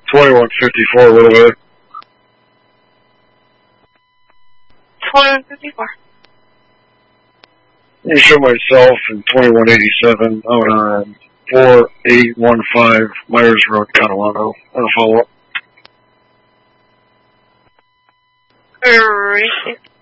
2154, what about it? 2154. You show myself in 2187 on 4815 Myers Road, Catalano. I'll follow up. Alright.